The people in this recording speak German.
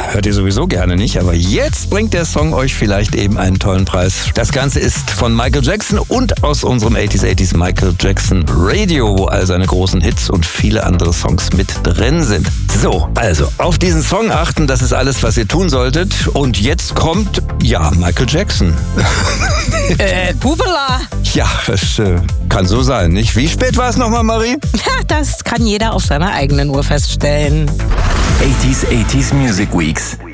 hört ihr sowieso gerne nicht, aber jetzt bringt der Song euch vielleicht eben einen tollen Preis. Das Ganze ist von Michael Jackson und aus unserem 80s Michael Jackson Radio, wo all seine großen Hits und viele andere Songs mit drin sind. So, also auf diesen Song achten, das ist alles, was ihr tun solltet. Und jetzt kommt, ja, Michael Jackson. Pupela. Ja, das kann so sein, nicht? Wie spät war es nochmal, Marie? Ja, das kann jeder auf seiner eigenen Uhr feststellen. 80s Music Weeks.